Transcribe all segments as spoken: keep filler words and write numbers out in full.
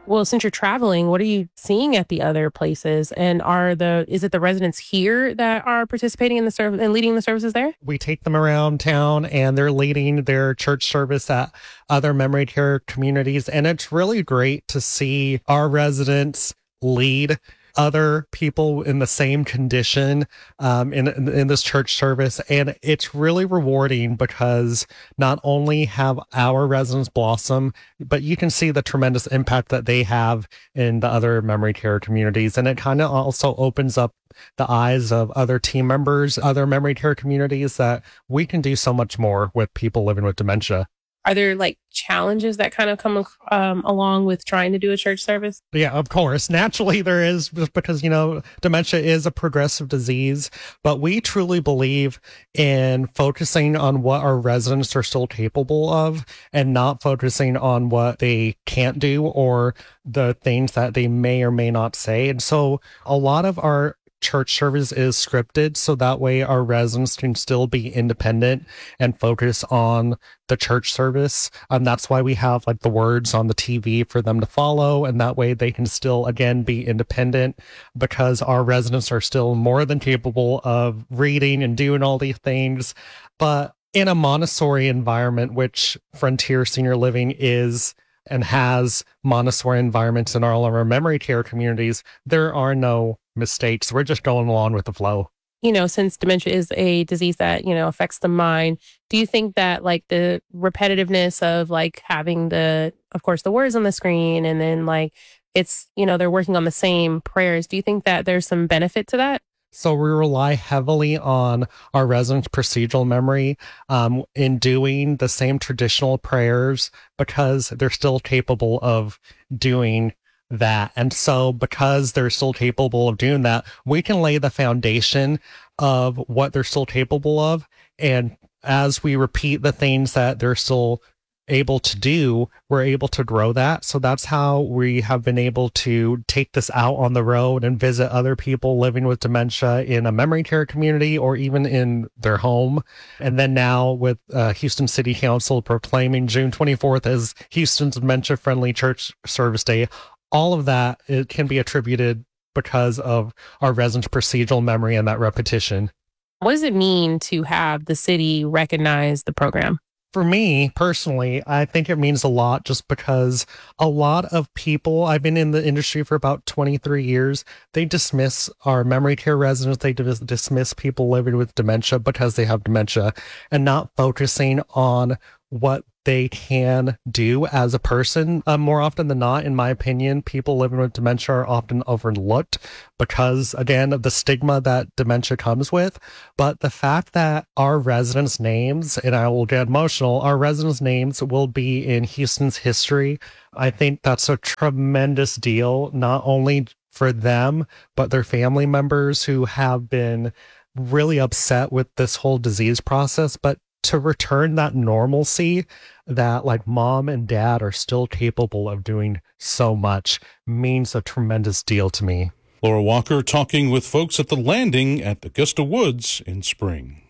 Well, since you're traveling, what are you seeing at the other places? And are the is it the residents here that are participating in the service and leading the services there? We take them around town and they're leading their church service at other memory care communities. And it's really great to see our residents lead other people in the same condition um, in, in this church service. And it's really rewarding because not only have our residents blossom, but you can see the tremendous impact that they have in the other memory care communities. And it kind of also opens up the eyes of other team members, other memory care communities, that we can do so much more with people living with dementia. Are there like challenges that kind of come um, along with trying to do a church service? Yeah, of course. Naturally, there is, just because, you know, dementia is a progressive disease, but we truly believe in focusing on what our residents are still capable of and not focusing on what they can't do or the things that they may or may not say. And so a lot of our church service is scripted, so that way our residents can still be independent and focus on the church service. And that's why we have like the words on the T V for them to follow, and that way they can still again be independent, because our residents are still more than capable of reading and doing all these things. But in a Montessori environment, which Frontier Senior Living is and has Montessori environments in all of our memory care communities, there are no mistakes. We're just going along with the flow. You know, since dementia is a disease that, you know, affects the mind, do you think that like the repetitiveness of like having the, of course, the words on the screen, and then like it's, you know, they're working on the same prayers, do you think that there's some benefit to that? So we rely heavily on our residents' procedural memory um, in doing the same traditional prayers, because they're still capable of doing that. And so because they're still capable of doing that, we can lay the foundation of what they're still capable of. And as we repeat the things that they're still able to do, we're able to grow that. So that's how we have been able to take this out on the road and visit other people living with dementia in a memory care community or even in their home. And then now with uh, Houston City Council proclaiming June twenty-fourth as Houston's Dementia Friendly Church Service Day, all of that, it can be attributed because of our residents' procedural memory and that repetition. What does it mean to have the city recognize the program? For me personally, I think it means a lot, just because a lot of people, I've been in the industry for about twenty-three years, they dismiss our memory care residents, they dis- dismiss people living with dementia because they have dementia, and not focusing on what they can do as a person. Uh, more often than not, in my opinion, people living with dementia are often overlooked because, again, of the stigma that dementia comes with. But the fact that our residents' names, and I will get emotional, our residents' names will be in Houston's history, I think that's a tremendous deal, not only for them, but their family members who have been really upset with this whole disease process. But to return that normalcy that like mom and dad are still capable of doing so much means a tremendous deal to me. Laura Walker talking with folks at the Landing at Augusta Woods in Spring.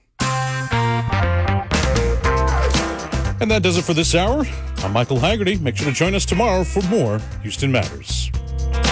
And that does it for this hour. I'm Michael Haggerty. Make sure to join us tomorrow for more Houston Matters.